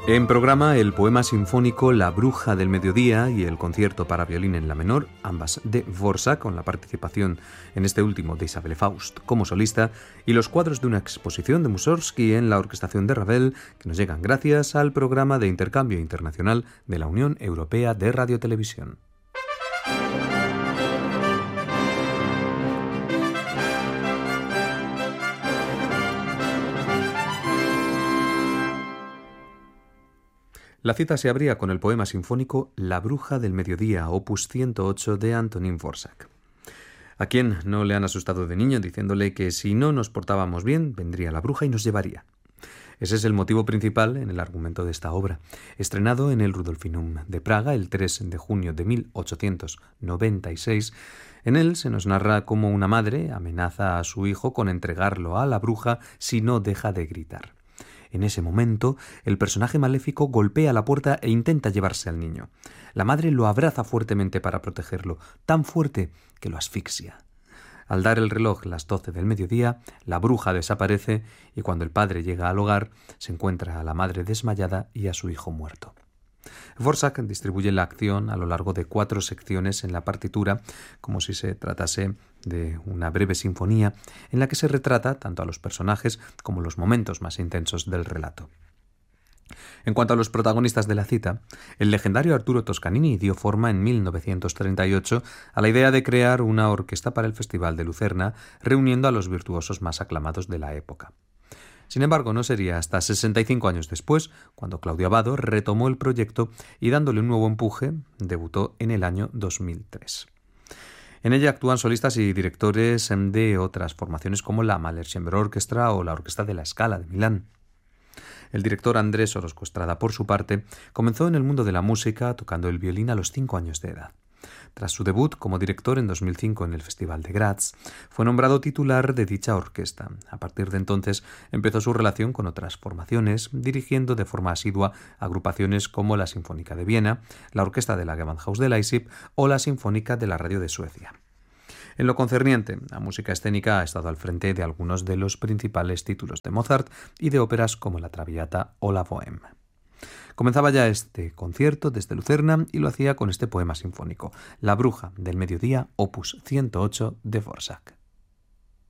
En programa, el poema sinfónico La Bruja del Mediodía y el concierto para violín en la menor, ambas de Dvořák, con la participación en este último de Isabelle Faust como solista, y los cuadros de una exposición de Mussorgsky en la orquestación de Ravel, que nos llegan gracias al programa de intercambio internacional de la Unión Europea de Radiotelevisión. La cita se abría con el poema sinfónico La Bruja del Mediodía, opus 108 de Antonín Dvořák. ¿A quién no le han asustado de niño diciéndole que si no nos portábamos bien, vendría la bruja y nos llevaría? Ese es el motivo principal en el argumento de esta obra, estrenado en el Rudolfinum de Praga el 3 de junio de 1896. En él se nos narra cómo una madre amenaza a su hijo con entregarlo a la bruja si no deja de gritar. En ese momento, el personaje maléfico golpea la puerta e intenta llevarse al niño. La madre lo abraza fuertemente para protegerlo, tan fuerte que lo asfixia. Al dar el reloj las 12 del mediodía, la bruja desaparece y cuando el padre llega al hogar, se encuentra a la madre desmayada y a su hijo muerto. Dvořák distribuye la acción a lo largo de 4 secciones en la partitura, como si se tratase de una breve sinfonía en la que se retrata tanto a los personajes como los momentos más intensos del relato. En cuanto a los protagonistas de la cita, el legendario Arturo Toscanini dio forma en 1938 a la idea de crear una orquesta para el Festival de Lucerna, reuniendo a los virtuosos más aclamados de la época. Sin embargo, no sería hasta 65 años después cuando Claudio Abbado retomó el proyecto y dándole un nuevo empuje, debutó en el año 2003. En ella actúan solistas y directores de otras formaciones como la Mahler Chamber Orchestra o la Orquesta de la Scala de Milán. El director Andrés Orozco Estrada, por su parte, comenzó en el mundo de la música tocando el violín a los 5 años de edad. Tras su debut como director en 2005 en el Festival de Graz, fue nombrado titular de dicha orquesta. A partir de entonces empezó su relación con otras formaciones, dirigiendo de forma asidua agrupaciones como la Sinfónica de Viena, la Orquesta de la Gewandhaus de Leipzig o la Sinfónica de la Radio de Suecia. En lo concerniente a música escénica ha estado al frente de algunos de los principales títulos de Mozart y de óperas como la Traviata o la Bohème. Comenzaba ya este concierto desde Lucerna y lo hacía con este poema sinfónico, La Bruja del Mediodía, opus 108 de Dvořák.